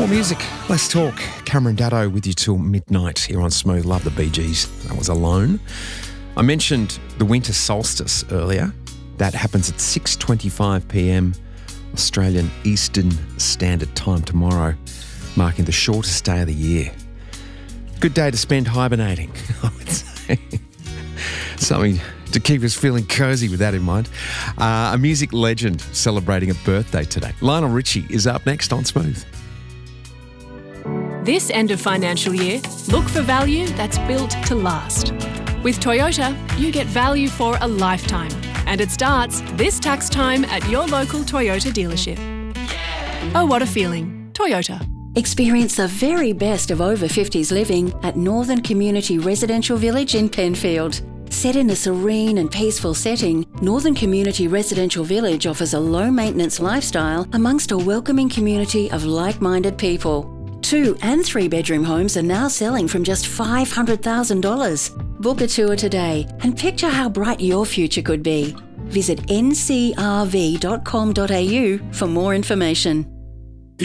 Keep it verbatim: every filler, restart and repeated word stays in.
More music, less talk. Cameron Daddo with you till midnight here on Smooth. Love the Bee Gees. That was Alone. I mentioned the winter solstice earlier. That happens at six twenty-five p.m. Australian Eastern Standard Time tomorrow, marking the shortest day of the year. Good day to spend hibernating, I would say. Something to keep us feeling cosy with that in mind. Uh, a music legend celebrating a birthday today. Lionel Richie is up next on Smooth. This end of financial year, look for value that's built to last. With Toyota, you get value for a lifetime. And it starts this tax time at your local Toyota dealership. Oh, what a feeling. Toyota. Experience the very best of over fifties living at Northern Community Residential Village in Penfield. Set in a serene and peaceful setting, Northern Community Residential Village offers a low-maintenance lifestyle amongst a welcoming community of like-minded people. Two and three-bedroom homes are now selling from just five hundred thousand dollars. Book a tour today and picture how bright your future could be. Visit n c r v dot com dot a u for more information.